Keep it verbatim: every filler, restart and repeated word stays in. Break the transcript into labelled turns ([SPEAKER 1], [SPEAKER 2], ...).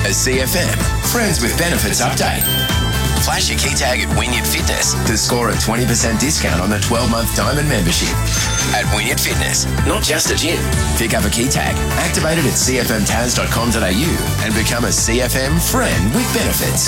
[SPEAKER 1] A C F M Friends with Benefits update. Flash your key tag at Wynyard Fitness to score a twenty percent discount on a twelve-month diamond membership. At Wynyard Fitness, not just a gym. Pick up a key tag, activate it at c f m taz dot com dot a u and become a C F M Friend with Benefits.